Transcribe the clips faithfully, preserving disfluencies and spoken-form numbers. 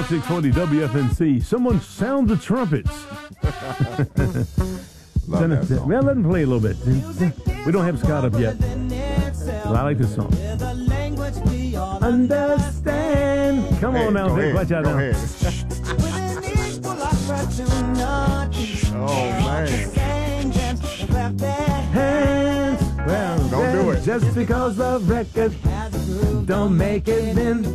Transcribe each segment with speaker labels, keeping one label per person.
Speaker 1: Talk six forty W F N C. Someone sound the trumpets.
Speaker 2: Love that song.
Speaker 1: Well, let him play a little bit. We don't have Scott up yet. Well, I like this song. Understand. Come
Speaker 2: Hey,
Speaker 1: on now,
Speaker 2: go
Speaker 1: Vic.
Speaker 2: ahead,
Speaker 1: Watch out
Speaker 2: go
Speaker 1: now.
Speaker 2: ahead. Oh, man.
Speaker 1: Hands. Well,
Speaker 2: Don't do it.
Speaker 1: Just because the record don't make it then.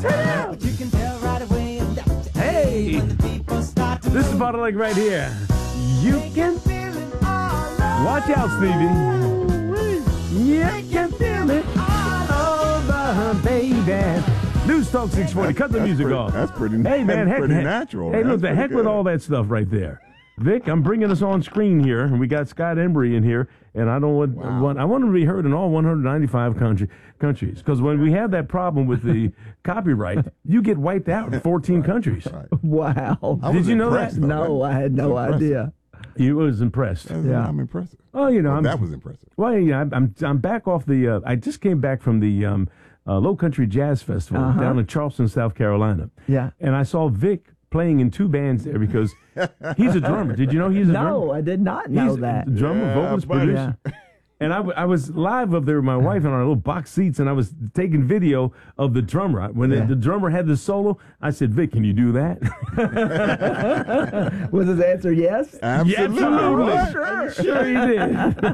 Speaker 1: Hey. This is part of like right here. You can feel it all. Watch out, Stevie. You can feel it all over, baby. News Talk six forty. Cut the
Speaker 2: That's
Speaker 1: music
Speaker 2: pretty-
Speaker 1: off.
Speaker 2: that's pretty-
Speaker 1: Hey, man,
Speaker 2: that's
Speaker 1: heck,
Speaker 2: pretty
Speaker 1: heck-
Speaker 2: natural.
Speaker 1: Hey,
Speaker 2: That's
Speaker 1: look, the
Speaker 2: pretty
Speaker 1: heck with
Speaker 2: good.
Speaker 1: all that stuff right there. Vic, I'm bringing us on screen here, and we got Scott Embry in here, and I don't want,
Speaker 2: Wow.
Speaker 1: want I want him to be heard in all one hundred ninety-five country, countries, because when we have that problem with the copyright, you get wiped out in fourteen countries.
Speaker 2: Right.
Speaker 3: Wow.
Speaker 2: I
Speaker 1: Did
Speaker 2: was
Speaker 1: you know
Speaker 2: impressed,
Speaker 1: that?
Speaker 2: though.
Speaker 3: No, I had no
Speaker 2: That's impressive.
Speaker 3: idea.
Speaker 1: You was impressed.
Speaker 2: That's-
Speaker 3: Yeah.
Speaker 2: I'm impressive.
Speaker 1: Oh, you know,
Speaker 2: Well,
Speaker 1: I'm,
Speaker 2: that was impressive.
Speaker 1: well, yeah, I'm, I'm I'm back off the. Uh, I just came back from the um, uh, Low Country Jazz Festival
Speaker 3: Uh-huh.
Speaker 1: down in Charleston, South Carolina.
Speaker 3: Yeah.
Speaker 1: And I saw Vic playing in two bands there because he's a drummer. Did you know he's a drummer?
Speaker 3: No, I did not know
Speaker 1: He's
Speaker 3: that.
Speaker 1: a drummer,
Speaker 2: Yeah,
Speaker 1: vocalist,
Speaker 2: buddy.
Speaker 1: producer. And I, w- I was live up there with my wife in our little box seats, and I was taking video of the drummer. When the,
Speaker 3: Yeah.
Speaker 1: the drummer had the solo, I said, Vic, can you do that?
Speaker 3: Was his answer yes?
Speaker 2: Absolutely.
Speaker 1: Absolutely.
Speaker 3: Sure.
Speaker 1: Sure he did.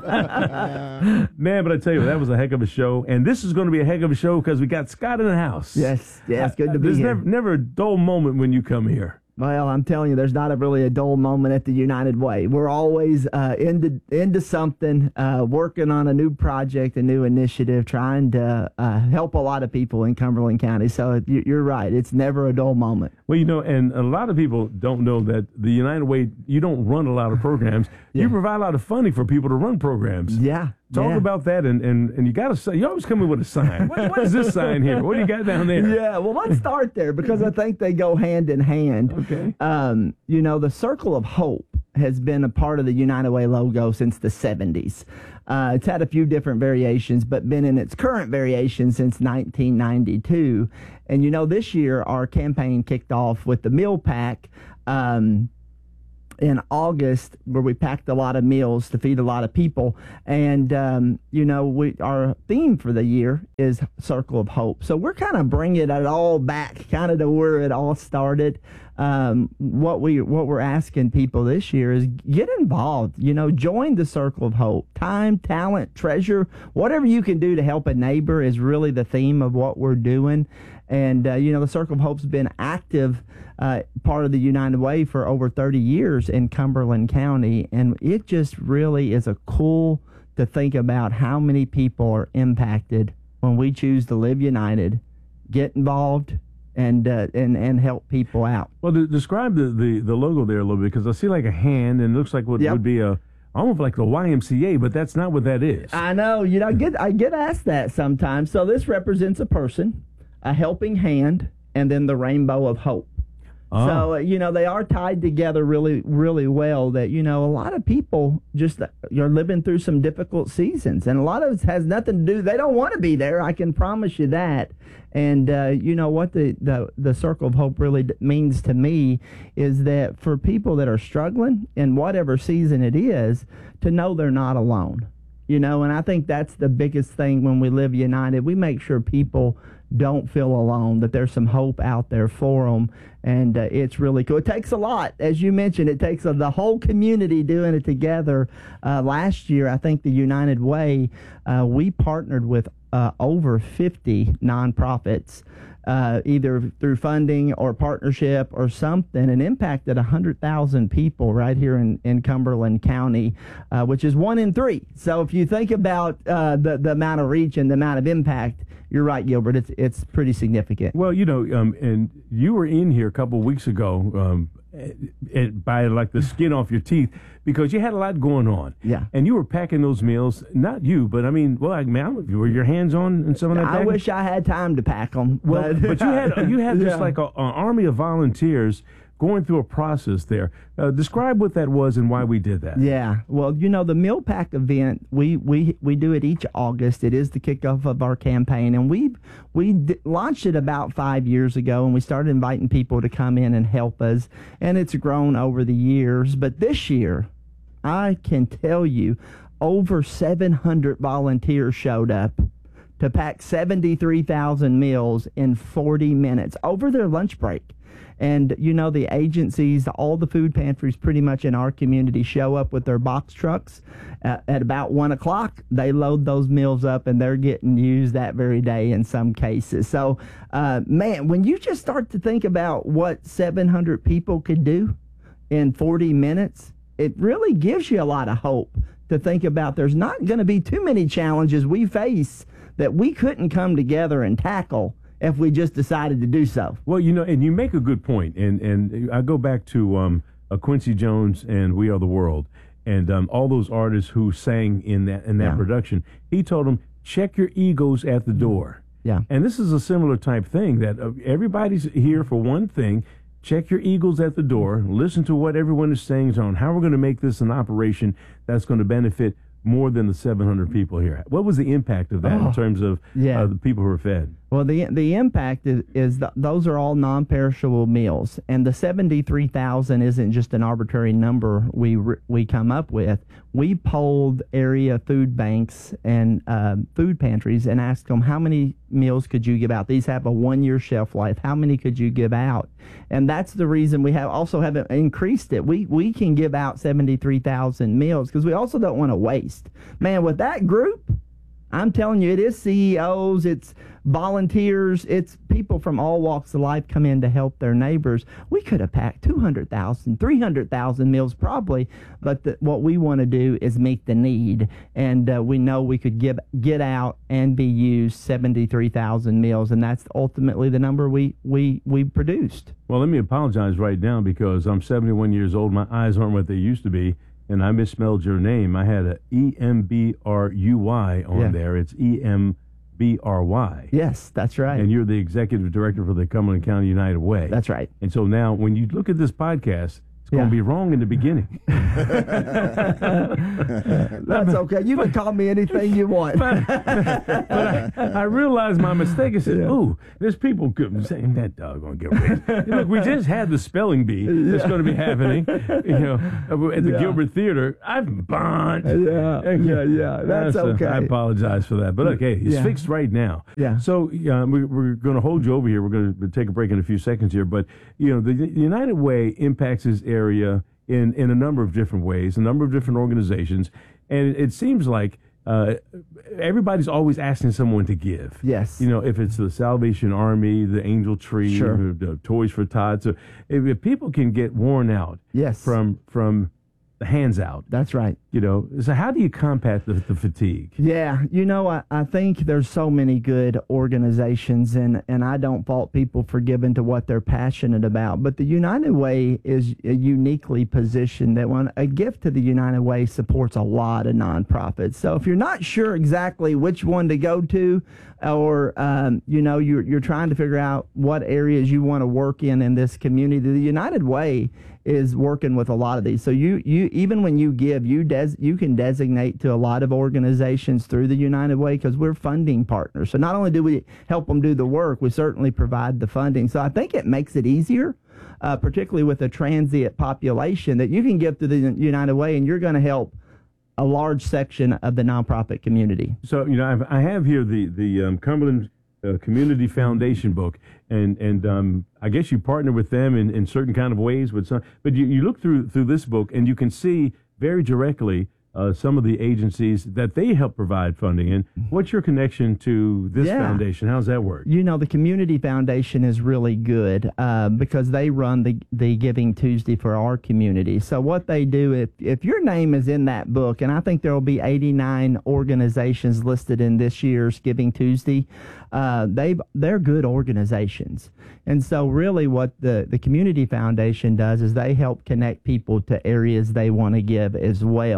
Speaker 1: Man, but I tell you, that was a heck of a show. And this is going to be a heck of a show because we got Scott in the house.
Speaker 3: Yes. Yeah, it's good to be
Speaker 1: There's
Speaker 3: here.
Speaker 1: never, never a dull moment when you come here.
Speaker 3: Well, I'm telling you, there's not a really a dull moment at the United Way. We're always uh, into into something, uh, working on a new project, a new initiative, trying to uh, help a lot of people in Cumberland County. So you- you're right; it's never a dull moment.
Speaker 1: Well, you know, and a lot of people don't know that the United Way, you don't run a lot of programs.
Speaker 3: Yeah.
Speaker 1: You provide a lot of funding for people to run programs.
Speaker 3: Yeah.
Speaker 1: Talk
Speaker 3: yeah.
Speaker 1: about that, and, and, and you got to say, you always come in with a sign. What, what is this sign here? What do you got down there?
Speaker 3: Yeah, well, let's start there because I think they go hand in hand.
Speaker 1: Okay.
Speaker 3: Um, you know, the Circle of Hope has been a part of the United Way logo since the seventies. Uh, it's had a few different variations, but been in its current variation since nineteen ninety-two. And, you know, this year our campaign kicked off with the meal pack. Um, in August, where we packed a lot of meals to feed a lot of people, and um, you know, we our theme for the year is Circle of Hope. So we're kind of bringing it all back, kind of to where it all started. Um, what we what we're asking people this year is get involved. You know, join the Circle of Hope. Time, talent, treasure, whatever you can do to help a neighbor is really the theme of what we're doing. And uh, you know, the Circle of Hope's been active. Uh, part of the United Way for over thirty years in Cumberland County, and it just really is a cool to think about how many people are impacted when we choose to live united, get involved, and uh, and and help people out.
Speaker 1: Well, de- describe the, the, the logo there a little bit, because I see like a hand, and it looks like what
Speaker 3: Yep.
Speaker 1: would be a almost like the Y M C A, but that's not what that is.
Speaker 3: I know, you know, I get I get asked that sometimes. So this represents a person, a helping hand, and then the rainbow of hope.
Speaker 1: Ah.
Speaker 3: So, uh, you know, they are tied together really, really well that, you know, a lot of people just are living through some difficult seasons. And a lot of it has nothing to do, they don't want to be there. I can promise you that. And, uh, you know, what the, the, the Circle of Hope really d- means to me is that for people that are struggling in whatever season it is, to know they're not alone. You know, and I think that's the biggest thing when we live united. We make sure people don't feel alone, that there's some hope out there for them, and uh, it's really cool. It takes a lot. As you mentioned, it takes uh, the whole community doing it together. Uh, last year, I think the United Way, uh, we partnered with uh, over fifty nonprofits, uh, either through funding or partnership or something, and impacted one hundred thousand people right here in, in Cumberland County, uh, which is one in three. So if you think about uh, the, the amount of reach and the amount of impact, you're right, Gilbert. It's it's pretty significant.
Speaker 1: Well, you know, um, and you were in here a couple of weeks ago um, eh, eh, by like the skin off your teeth because you had a lot going on.
Speaker 3: Yeah.
Speaker 1: And you were packing those meals, not you, but I mean, well, I mean, were your hands on in some of that
Speaker 3: I
Speaker 1: packing?
Speaker 3: wish I had time to pack them.
Speaker 1: Well, but you had you had just
Speaker 3: Yeah.
Speaker 1: like a- an army of volunteers going through a process there. Uh, describe what that was and why we did that.
Speaker 3: Yeah. Well, you know, the Meal Pack event, we, we, we do it each August. It is the kickoff of our campaign. And we we d- launched it about five years ago, and we started inviting people to come in and help us. And it's grown over the years. But this year, I can tell you, over seven hundred volunteers showed up to pack seventy-three thousand meals in forty minutes over their lunch break. And, you know, the agencies, all the food pantries pretty much in our community show up with their box trucks. Uh, at about one o'clock, they load those meals up, and they're getting used that very day in some cases. So, uh, man, when you just start to think about what seven hundred people could do in forty minutes, it really gives you a lot of hope to think about. There's not going to be too many challenges we face that we couldn't come together and tackle if we just decided to do so.
Speaker 1: Well, you know, and you make a good point, and and I go back to um, uh, Quincy Jones and We Are the World, and um, all those artists who sang in that in that
Speaker 3: Yeah.
Speaker 1: production. He told them, check your egos at the door.
Speaker 3: Yeah.
Speaker 1: And this is a similar type thing that uh, everybody's here for one thing. Check your egos at the door. Listen to what everyone is saying on how we're going to make this an operation that's going to benefit more than the seven hundred people here. What was the impact of that
Speaker 3: Oh,
Speaker 1: in terms of
Speaker 3: yeah.
Speaker 1: uh, the people who are fed?
Speaker 3: Well, the the impact is, is that those are all non-perishable meals, and the seventy-three thousand isn't just an arbitrary number we re- we come up with. We polled area food banks and uh, food pantries and asked them, how many meals could you give out? These have a one-year shelf life. How many could you give out? And that's the reason we have also haven't increased it. We we can give out seventy-three thousand meals because we also don't want to waste. Man, with that group, I'm telling you, it is C E Os, it's volunteers, it's people from all walks of life come in to help their neighbors. We could have packed two hundred thousand, three hundred thousand meals probably, but the, what we want to do is meet the need. And uh, we know we could give, get out and be used seventy-three thousand meals, and that's ultimately the number we, we, we produced.
Speaker 1: Well, let me apologize right now because I'm seventy-one years old. My eyes aren't what they used to be, and I misspelled your name. I had a E M B R U Y on
Speaker 3: Yeah.
Speaker 1: there. It's E M B R Y.
Speaker 3: Yes, that's right.
Speaker 1: And you're the executive director for the Cumberland County United Way.
Speaker 3: That's right.
Speaker 1: And so now when you look at this podcast, it's going
Speaker 3: Yeah.
Speaker 1: to be wrong in the beginning.
Speaker 3: That's okay. You can call me anything you want.
Speaker 1: but I, I realized my mistake. I said,
Speaker 3: Yeah.
Speaker 1: "Ooh, there's people saying that dog gonna get rid." Look, we just had the spelling bee that's going to be happening, you know, at the
Speaker 3: Yeah.
Speaker 1: Gilbert Theater. I've bond.
Speaker 3: Yeah, yeah, yeah. That's
Speaker 1: Uh, so
Speaker 3: okay.
Speaker 1: I apologize for that, but okay, it's
Speaker 3: Yeah.
Speaker 1: fixed right now.
Speaker 3: Yeah.
Speaker 1: So uh, we, we're going to hold you over here. We're going to take a break in a few seconds here, but you know, the, the United Way impacts this area in in a number of different ways, a number of different organizations, and it, it seems like uh, everybody's always asking someone to give.
Speaker 3: Yes.
Speaker 1: You know, if it's the Salvation Army, the Angel Tree,
Speaker 3: Sure.
Speaker 1: the Toys for Tots. So if, if people can get worn out
Speaker 3: Yes.
Speaker 1: from from the hands out,
Speaker 3: That's right.
Speaker 1: you know, so how do you combat the, the fatigue?
Speaker 3: Yeah, you know, I, I think there's so many good organizations, and, and I don't fault people for giving to what they're passionate about. But the United Way is uniquely positioned that when a gift to the United Way supports a lot of nonprofits. So if you're not sure exactly which one to go to, or um, you know, you're you're trying to figure out what areas you want to work in in this community, the United Way is working with a lot of these. So you, you even when you give, you des, you can designate to a lot of organizations through the United Way because we're funding partners. So not only do we help them do the work, we certainly provide the funding. So I think it makes it easier, uh, particularly with a transient population, that you can give to the United Way and you're going to help a large section of the nonprofit community.
Speaker 1: So, you know, I've, I have here the, the um, Cumberland uh, Community Foundation book, and, and um, I guess you partner with them in, in certain kind of ways, with some, but you, you look through through this book and you can see very directly uh, some of the agencies that they help provide funding. And what's your connection to this
Speaker 3: Yeah.
Speaker 1: foundation? How's that work?
Speaker 3: You know, the Community Foundation is really good uh, because they run the, the Giving Tuesday for our community. So what they do, if, if your name is in that book, and I think there will be eighty-nine organizations listed in this year's Giving Tuesday, uh, they've, they're good organizations. And so really what the, the Community Foundation does is they help connect people to areas they want to give as well.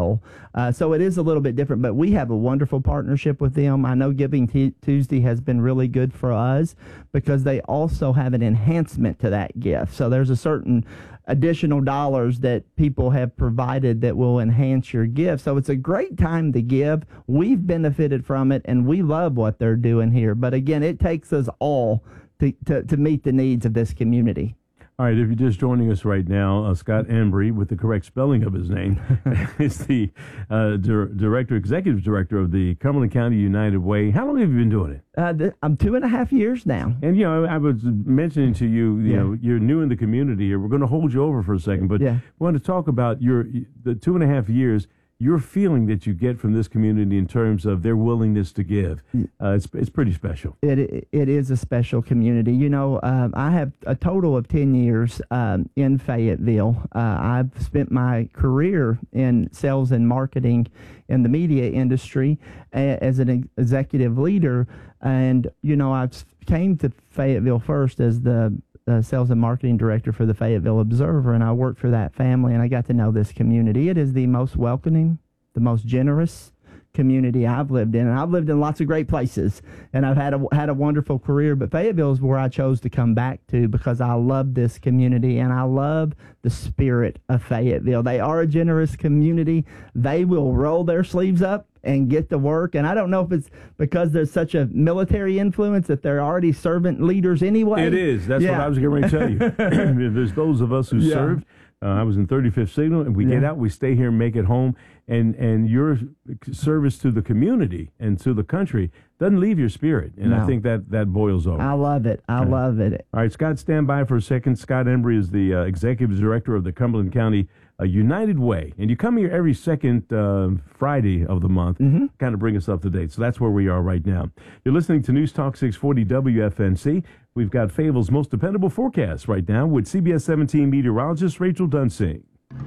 Speaker 3: Uh, so it is a little bit different, but we have a wonderful partnership with them. I know Giving T- Tuesday has been really good for us because they also have an enhancement to that gift. So there's a certain additional dollars that people have provided that will enhance your gift. So it's a great time to give. We've benefited from it, and we love what they're doing here. But again, it takes us all to, to, to meet the needs of this community.
Speaker 1: All right, if you're just joining us right now, uh, Scott Embry, with the correct spelling of his name, is the uh, dir- director, executive director of the Cumberland County United Way. How long have you been doing it?
Speaker 3: Uh, th- I'm two and a half years now.
Speaker 1: And, you know, I was mentioning to you, you
Speaker 3: Yeah.
Speaker 1: know, you're new in the community here. We're going to hold you over for a second, but
Speaker 3: Yeah.
Speaker 1: we want to talk about your the two and a half years, your feeling that you get from this community in terms of their willingness to give. Uh, it's it's pretty special.
Speaker 3: It it is a special community. You know, um, I have a total of ten years um, in Fayetteville. Uh, I've spent my career in sales and marketing in the media industry a, as an ex- executive leader. And, you know, I came to Fayetteville first as the uh, sales and marketing director for the Fayetteville Observer, and I worked for that family, and I got to know this community. It is the most welcoming, the most generous community I've lived in, and I've lived in lots of great places, and I've had a had a wonderful career, but Fayetteville is where I chose to come back to because I love this community, and I love the spirit of Fayetteville. They are a generous community. They will roll their sleeves up and get to work, and I don't know if it's because there's such a military influence that they're already servant leaders anyway.
Speaker 1: It is. That's
Speaker 3: Yeah.
Speaker 1: what I was getting ready to tell you. There's those of us who
Speaker 3: Yeah.
Speaker 1: served. Uh, I was in thirty-fifth Signal, and we
Speaker 3: Yeah.
Speaker 1: get out, we stay here, make it home, and and your service to the community and to the country doesn't leave your spirit, and I
Speaker 3: No.
Speaker 1: think that, that boils over.
Speaker 3: I love it. I love it.
Speaker 1: All right, Scott, stand by for a second. Scott Embry is the uh, executive director of the Cumberland County uh, United Way, and you come here every second uh, Friday of the month,
Speaker 3: Mm-hmm.
Speaker 1: kind of bring us up to date. So that's where we are right now. You're listening to News Talk six forty W F N C. We've got Fayetteville's most dependable forecast right now with C B S seventeen meteorologist Rachel Dunsing.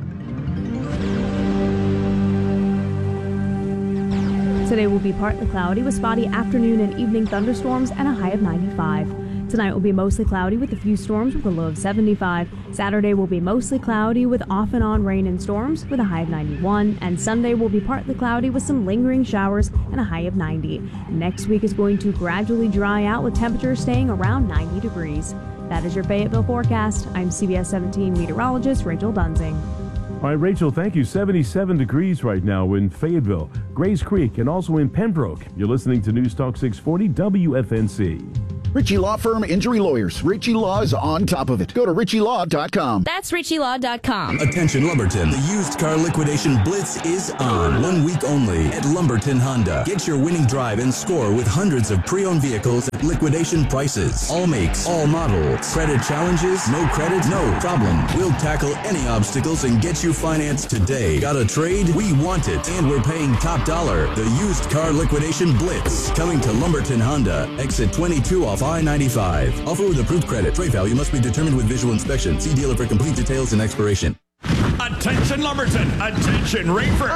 Speaker 2: Today will be partly cloudy with spotty afternoon and evening thunderstorms and a high of ninety-five. Tonight will be mostly cloudy with a few storms with a low of seventy-five. Saturday will be mostly cloudy with off and on rain and storms with a high of ninety-one. And Sunday will be partly cloudy with some lingering showers and a high of ninety. Next week is going to gradually dry out with temperatures staying around ninety degrees. That is your Fayetteville forecast. I'm C B S seventeen meteorologist Rachel Dunsing.
Speaker 1: All right, Rachel, thank you. seventy-seven degrees right now in Fayetteville, Grays Creek, and also in Pembroke. You're listening to News Talk six forty W F N C.
Speaker 4: Ritchie Law Firm Injury Lawyers. Ritchie Law is on top of it. Go to ritchie law dot com.
Speaker 5: That's ritchie law dot com.
Speaker 6: Attention Lumberton, the used car liquidation blitz is on. One week only at Lumberton Honda. Get your winning drive and score with hundreds of pre-owned vehicles at liquidation prices. All makes, all models. Credit challenges? No credit? No problem. We'll tackle any obstacles and get you financed today. Got a trade? We want it. And we're paying top dollar. The used car liquidation blitz. Coming to Lumberton Honda. Exit twenty-two off I ninety-five. Offer with approved credit. Trade value must be determined with visual inspection. See dealer for complete details and expiration.
Speaker 7: Attention Lumberton! Attention Rainford!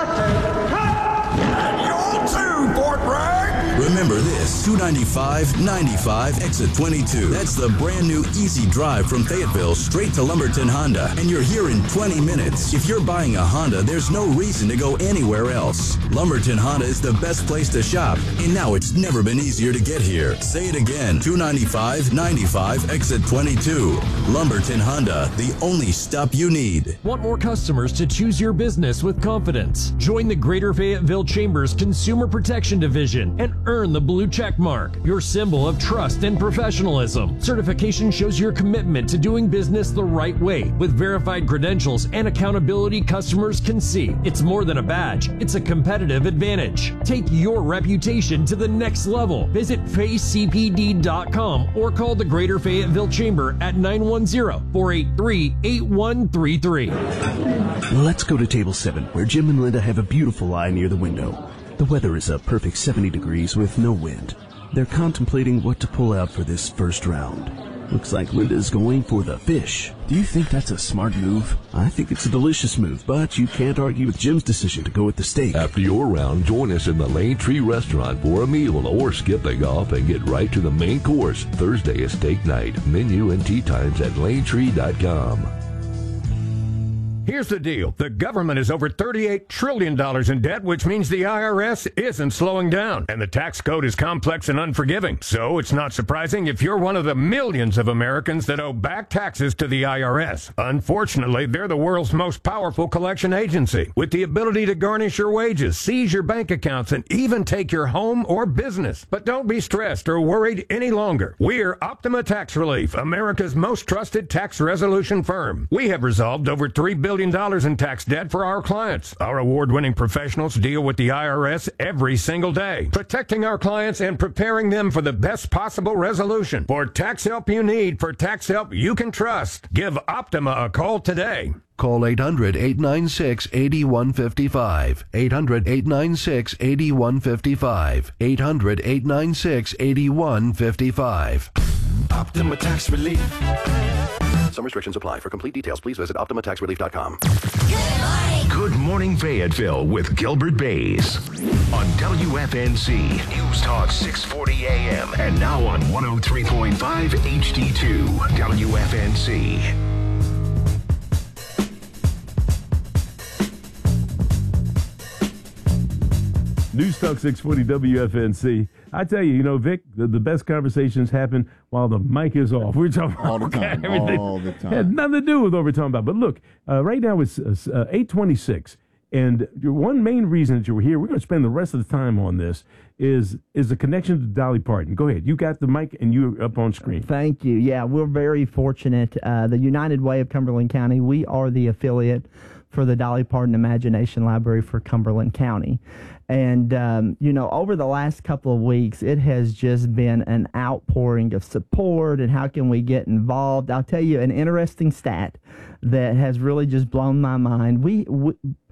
Speaker 7: And you too, Fort Bragg!
Speaker 6: Remember this, two ninety-five ninety-five, exit twenty-two. That's the brand new easy drive from Fayetteville straight to Lumberton Honda. And you're here in twenty minutes. If you're buying a Honda, there's no reason to go anywhere else. Lumberton Honda is the best place to shop. And now it's never been easier to get here. Say it again, two ninety-five ninety-five, exit twenty-two. Lumberton Honda, the only stop you need.
Speaker 8: Want more customers to choose your business with confidence? Join the Greater Fayetteville Chamber's Consumer Protection Division and earn the blue check mark, your symbol of trust and professionalism. Certification shows your commitment to doing business the right way with verified credentials and accountability customers can see. It's more than a badge, it's a competitive advantage. Take your reputation to the next level. Visit face c p d dot com or call the Greater Fayetteville Chamber at nine one zero, four eight three, eight one three three.
Speaker 9: Let's go to table seven, where Jim and Linda have a beautiful lie near the window. The weather is a perfect seventy degrees with no wind. They're contemplating what to pull out for this first round. Looks like Linda's going for the fish. Do you think that's a smart move? I think it's a delicious move, but you can't argue with Jim's decision to go with the steak.
Speaker 10: After your round, join us in the Lane Tree Restaurant for a meal or skipping off and get right to the main course. Thursday is steak night. Menu and tea times at lane tree dot com.
Speaker 5: Here's the deal. The government is over thirty-eight trillion dollars in debt, which means the I R S isn't slowing down. And the tax code is complex and unforgiving. So it's not surprising if you're one of the millions of Americans that owe back taxes to the I R S. Unfortunately, they're the world's most powerful collection agency, with the ability to garnish your wages, seize your bank accounts, and even take your home or business. But don't be stressed or worried any longer. We're Optima Tax Relief, America's most trusted tax resolution firm. We have resolved over three billion dollars in tax debt for our clients. Our award-winning professionals deal with the I R S every single day, protecting our clients and preparing them for the best possible resolution. For tax help you need, for tax help you can trust, give Optima a call today.
Speaker 11: Call eight hundred, eight nine six, eight one five five. eight hundred, eight nine six, eight one five five. eight hundred, eight nine six, eight one five five.
Speaker 6: Optima Tax Relief.
Speaker 11: Some restrictions apply. For complete details, please visit optima tax relief dot com.
Speaker 6: Good morning. Good morning, Fayetteville with Gilbert Bays on W F N C News Talk six forty A M and now on one oh three point five H D two W F N C.
Speaker 1: News Talk six forty W F N C. I tell you, you know, Vic, the, the best conversations happen while the mic is off. We're talking about
Speaker 4: all the time,
Speaker 1: everything.
Speaker 4: all the time.
Speaker 1: Had nothing to do with what we're talking about. But look, uh, right now it's uh, eight twenty-six, and one main reason that you were here, we're going to spend the rest of the time on this, is is the connection to Dolly Parton. Go ahead. You got the mic, and you're up on screen.
Speaker 3: Thank you. Yeah, we're very fortunate. Uh, the United Way of Cumberland County, we are the affiliate for the Dolly Parton Imagination Library for Cumberland County. And, um, you know, over the last couple of weeks, it has just been an outpouring of support and how can we get involved. I'll tell you an interesting stat that has really just blown my mind. We, we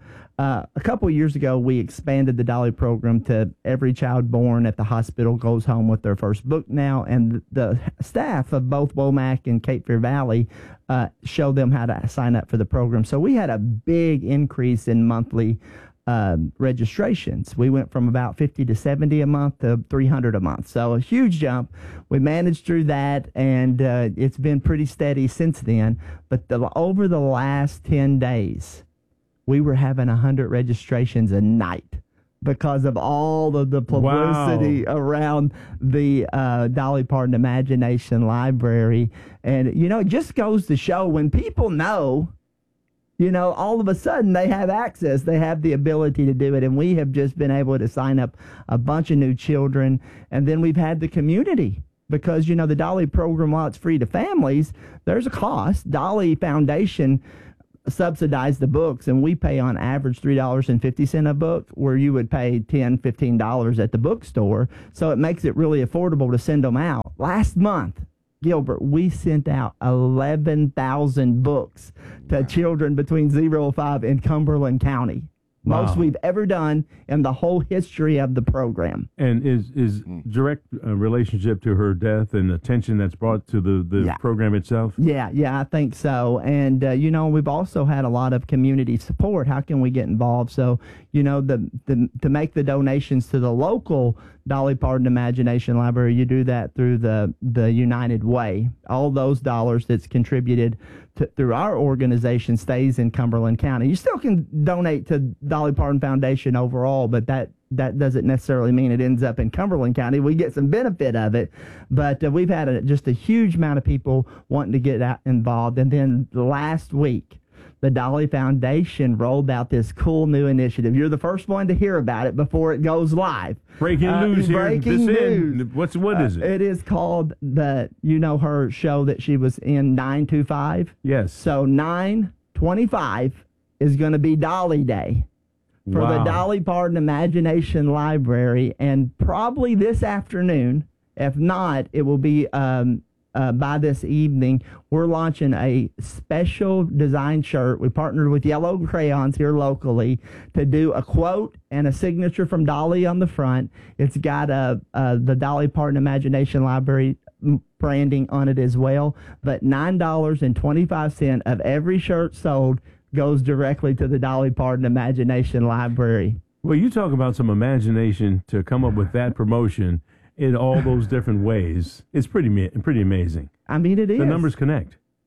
Speaker 3: uh, a couple of years ago, we expanded the Dolly program to every child born at the hospital goes home with their first book now. And the staff of both Womack and Cape Fear Valley uh, show them how to sign up for the program. So we had a big increase in monthly Um, registrations. We went from about fifty to seventy a month to three hundred a month. So a huge jump. We managed through that, and uh, it's been pretty steady since then. But the, over the last ten days, we were having one hundred registrations a night because of all of the publicity
Speaker 1: Wow.
Speaker 3: around the uh, Dolly Parton Imagination Library. And, you know, it just goes to show when people know, you know, all of a sudden they have access. They have the ability to do it. And we have just been able to sign up a bunch of new children. And then we've had the community because, you know, the Dolly program, while it's free to families, there's a cost. Dolly Foundation subsidized the books, and we pay on average three dollars and fifty cents a book, where you would pay ten dollars, fifteen dollars at the bookstore. So it makes it really affordable to send them out. Last month, Gilbert, we sent out eleven thousand books to children between zero and five in Cumberland County. Most
Speaker 1: Wow.
Speaker 3: we've ever done in the whole history of the program.
Speaker 1: And is is direct uh, relationship to her death and attention that's brought to the, the
Speaker 3: Yeah.
Speaker 1: program itself?
Speaker 3: Yeah, yeah, I think so. And, uh, you know, we've also had a lot of community support. How can we get involved? So, you know, the, the to make the donations to the local Dolly Parton Imagination Library, you do that through the, the United Way. All those dollars that's contributed to, through our organization stays in Cumberland County. You still can donate to Dolly Parton Foundation overall, but that that doesn't necessarily mean it ends up in Cumberland County. We get some benefit of it, but uh, we've had a, just a huge amount of people wanting to get out involved. And then last week, the Dolly Foundation rolled out this cool new initiative. You're the first one to hear about it before it goes live.
Speaker 1: Breaking
Speaker 3: Uh,
Speaker 1: news here.
Speaker 3: breaking
Speaker 1: This
Speaker 3: news.
Speaker 1: in. What's what is it?
Speaker 3: Uh, it is called the, you know, her show that she was in, nine two five?
Speaker 1: Yes.
Speaker 3: So nine twenty-five is going to be Dolly Day for
Speaker 1: Wow.
Speaker 3: the Dolly Parton Imagination Library, and probably this afternoon. If not, it will be um, uh, by this evening. We're launching a special design shirt. We partnered with Yellow Crayons here locally to do a quote and a signature from Dolly on the front. It's got a, uh, the Dolly Parton Imagination Library branding on it as well. But nine dollars and twenty-five cents of every shirt sold goes directly to the Dolly Parton Imagination Library.
Speaker 1: Well, you talk about some imagination to come up with that promotion in all those different ways. It's pretty ma- pretty amazing.
Speaker 3: I mean, it is.
Speaker 1: The numbers connect.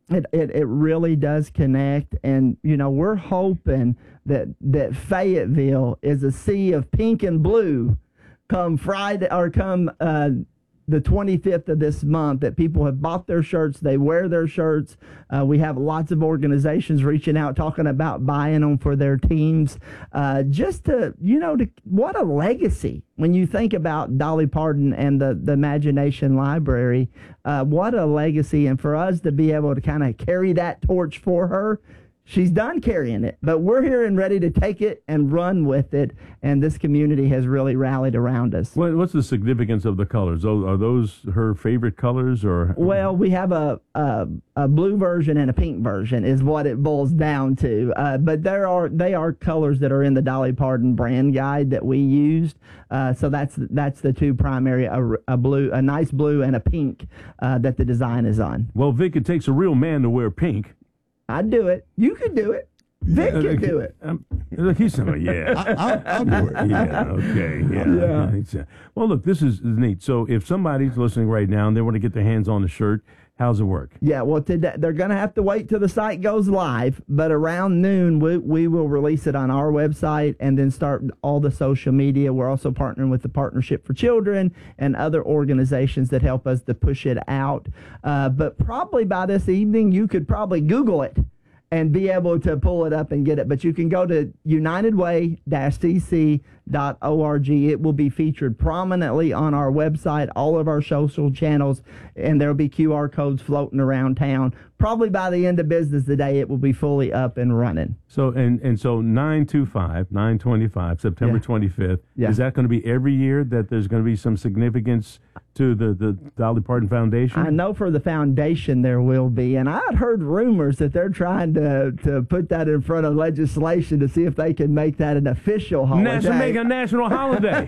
Speaker 3: It, it it really does connect, and you know we're hoping that that Fayetteville is a sea of pink and blue come Friday or come uh, the twenty-fifth of this month. That people have bought their shirts, they wear their shirts. Uh, we have lots of organizations reaching out talking about buying them for their teams. Uh, just to you know, to, what a legacy when you think about Dolly Parton and the the Imagination Library. Uh, what a legacy, and for us to be able to kind of carry that torch for her. She's done carrying it, but we're here and ready to take it and run with it, and this community has really rallied around us.
Speaker 1: What, what's the significance of the colors? Are those her favorite colors? Or
Speaker 3: Well, we have a, a, a blue version and a pink version is what it boils down to, uh, but there are they are colors that are in the Dolly Parton brand guide that we used, uh, so that's that's the two primary, a, a blue, a nice blue and a pink uh, that the design is on.
Speaker 1: Well, Vic, it takes a real man to wear pink.
Speaker 3: I'd do it. You could do it. Vic
Speaker 1: Yeah,
Speaker 3: can
Speaker 1: uh,
Speaker 3: do it.
Speaker 1: Um, he's saying, yeah.
Speaker 12: I, I'll, I'll do it.
Speaker 1: Yeah, okay, yeah. yeah. Well, look, this is neat. So if somebody's listening right now and they want to get their hands on the shirt, how's it work?
Speaker 3: Yeah, well, today they're going to have to wait till the site goes live, but around noon we, we will release it on our website and then start all the social media. We're also partnering with the Partnership for Children and other organizations that help us to push it out. Uh, but probably by this evening, you could probably Google it and be able to pull it up and get it. But you can go to united way dash c c dot org. It will be featured prominently on our website, all of our social channels, and there will be Q R codes floating around town. Probably by the end of business today, it will be fully up and running.
Speaker 1: So and and so nine twenty-five, nine twenty-five, September
Speaker 3: Yeah.
Speaker 1: twenty-fifth.
Speaker 3: Yeah.
Speaker 1: Is that going to be every year that there's going to be some significance to the, the Dolly Parton Foundation?
Speaker 3: I know for the foundation there will be, and I had heard rumors that they're trying to, to put that in front of legislation to see if they can make that an official holiday.
Speaker 1: National, make a national holiday.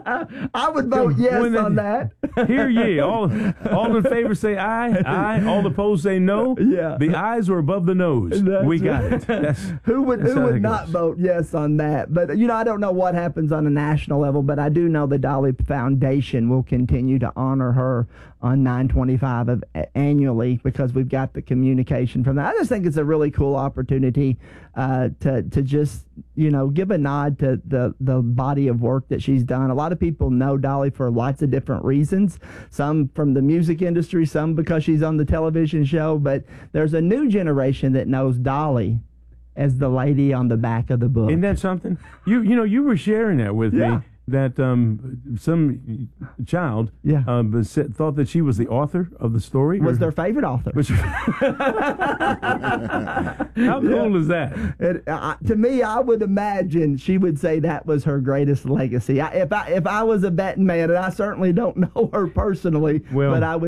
Speaker 3: I would vote yes
Speaker 1: When
Speaker 3: on
Speaker 1: the-
Speaker 3: that.
Speaker 1: Hear ye. All, all in favor say aye. Aye. All opposed say no.
Speaker 3: Yeah.
Speaker 1: The ayes are above the nose.
Speaker 3: That's
Speaker 1: we got
Speaker 3: right.
Speaker 1: it. That's,
Speaker 3: Who would
Speaker 1: that's
Speaker 3: who
Speaker 1: how
Speaker 3: would
Speaker 1: it
Speaker 3: not
Speaker 1: goes.
Speaker 3: vote yes on that? But you know, I don't know what happens on a national level, but I do know the Dolly Foundation will continue to honor her on nine twenty-five of annually because we've got the communication from that. I just think it's a really cool opportunity uh, to to just you know give a nod to the the body of work that she's done. A lot of people know Dolly for lots of different reasons. Some from the music industry, some because she's on the television show. But there's a new generation that knows Dolly as the lady on the back of the book.
Speaker 1: Isn't that something? You you know you were sharing that with
Speaker 3: Yeah.
Speaker 1: me. That um, some child
Speaker 3: Yeah.
Speaker 1: um, said, thought that she was the author of the story.
Speaker 3: Was
Speaker 1: or-
Speaker 3: their favorite author.
Speaker 1: Was- How cool is that?
Speaker 3: It, uh, to me, I would imagine she would say that was her greatest legacy. I, if I if I was a betting man, and I certainly don't know her personally,
Speaker 1: Well-
Speaker 3: but I would.